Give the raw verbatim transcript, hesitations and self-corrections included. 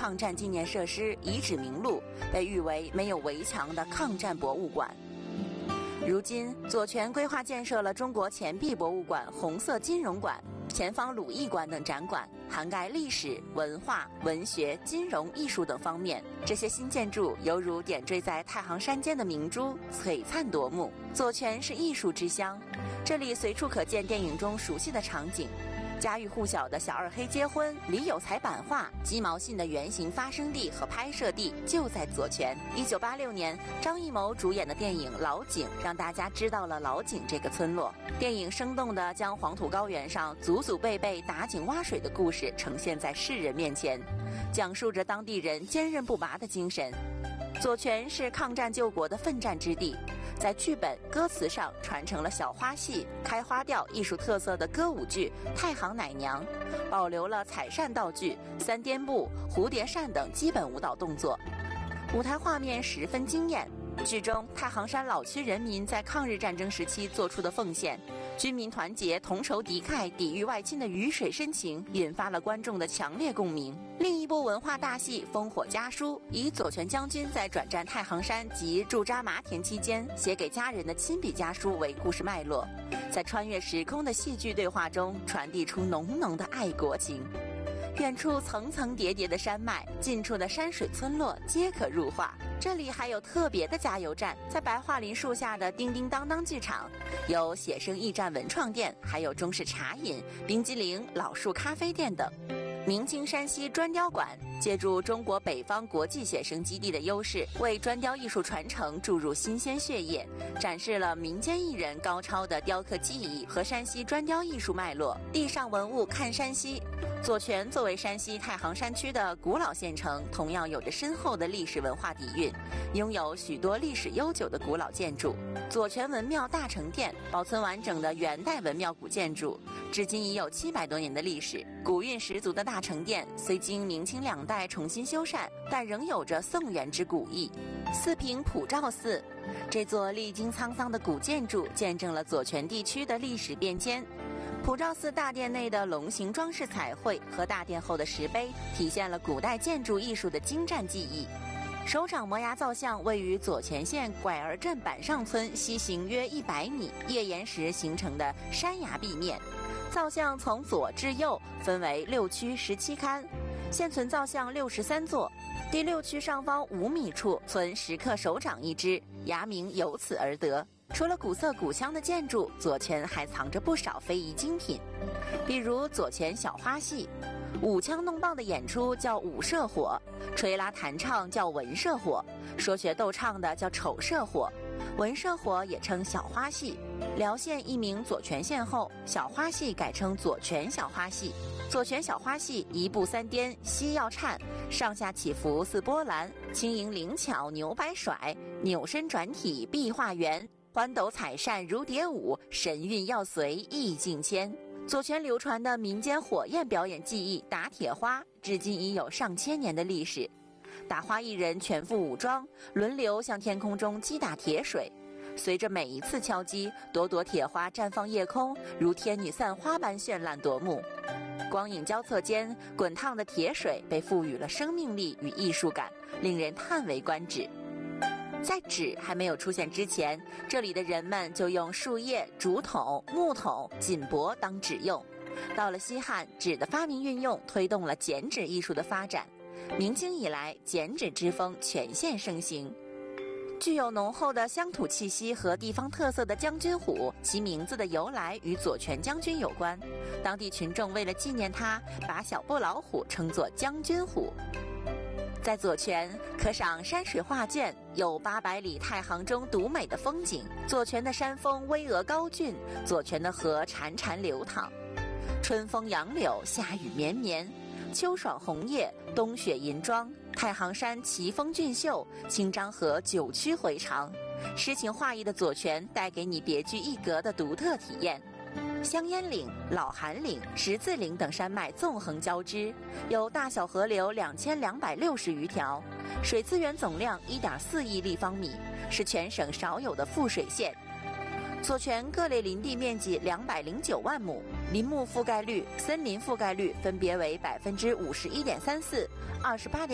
抗战纪念设施遗址名录，被誉为没有围墙的抗战博物馆。如今，左权规划建设了中国钱币博物馆、红色金融馆、前方鲁艺馆等展馆，涵盖历史、文化、文学、金融、艺术等方面。这些新建筑犹如点缀在太行山间的明珠，璀璨夺目。左权是艺术之乡，这里随处可见电影中熟悉的场景。家喻户晓的小二黑结婚、李有才版画、鸡毛信的原型发生地和拍摄地就在左权。一九八六年，张艺谋主演的电影《老井》让大家知道了老井这个村落。电影生动地将黄土高原上祖祖辈辈打井挖水的故事呈现在世人面前，讲述着当地人坚韧不拔的精神。左权是抗战救国的奋战之地，在剧本、歌词上传承了小花戏、开花调艺术特色的歌舞剧《太行奶娘》，保留了彩扇道具、三颠步、蝴蝶扇等基本舞蹈动作，舞台画面十分惊艳。剧中太行山老区人民在抗日战争时期做出的奉献，军民团结、同仇敌忾、抵御外侵的鱼水深情，引发了观众的强烈共鸣。另一部文化大戏《烽火家书》，以左权将军在转战太行山及驻扎麻田期间写给家人的亲笔家书为故事脉络，在穿越时空的戏剧对话中传递出浓浓的爱国情。远处层层叠叠的山脉，近处的山水村落皆可入画。这里还有特别的加油站，在白桦林树下的叮叮当当剧场，有写生驿站文创店，还有中式茶饮、冰激凌、老树咖啡店等。明清山西砖雕馆借助中国北方国际写生基地的优势，为砖雕艺术传承注入新鲜血液，展示了民间艺人高超的雕刻技艺和山西砖雕艺术脉络。地上文物看山西，左权作为山西太行山区的古老县城，同样有着深厚的历史文化底蕴，拥有许多历史悠久的古老建筑。左权文庙大成殿保存完整的元代文庙古建筑，至今已有七百多年的历史。古韵十足的大成殿虽经明清两代重新修缮，但仍有着宋元之古意。四平普照寺，这座历经沧桑的古建筑见证了左权地区的历史变迁。普照寺大殿内的龙形装饰彩绘和大殿后的石碑，体现了古代建筑艺术的精湛技艺。首长摩崖造像位于左权县拐儿镇板上村西行约一百米页岩石形成的山崖壁面，造像从左至右分为六区十七龛，现存造像六十三座。第六区上方五米处存石刻首长一只，崖名由此而得。除了古色古香的建筑，左权还藏着不少非遗精品，比如左权小花戏，舞枪弄棒的演出叫舞社火，吹拉弹唱叫文社火，说学逗唱的叫丑社火。文社火也称小花戏。辽县一名左权县后，小花戏改称左权小花戏。左权小花戏一步三颠，膝要颤，上下起伏似波澜，轻盈灵巧扭摆甩，扭身转体壁画圆，环斗彩扇如蝶舞，神韵要随意境迁。左权流传的民间火焰表演技艺打铁花，至今已有上千年的历史。打花艺人全副武装，轮流向天空中击打铁水，随着每一次敲击，朵朵铁花绽放夜空，如天女散花般绚烂夺目。光影交错间，滚烫的铁水被赋予了生命力与艺术感，令人叹为观止。在纸还没有出现之前，这里的人们就用树叶、竹筒、木桶、锦帛当纸用。到了西汉，纸的发明运用推动了剪纸艺术的发展。明清以来，剪纸之风全县盛行。具有浓厚的乡土气息和地方特色的将军虎，其名字的由来与左权将军有关。当地群众为了纪念他，把小布老虎称作将军虎。在左权可赏山水画卷，有八百里太行中独美的风景。左权的山峰巍峨高峻，左权的河潺潺流淌。春风杨柳，夏雨绵绵，秋爽红叶，冬雪银装。太行山奇峰俊秀，清漳河九曲回肠。诗情画意的左权带给你别具一格的独特体验。香烟岭、老韩岭、十字岭等山脉纵横交织，有大小河流两千两百六十余条，水资源总量一点四亿立方米，是全省少有的富水县。左权各类林地面积两百零九万亩，林木覆盖率、森林覆盖率分别为百分之五十一点三四、二十八点。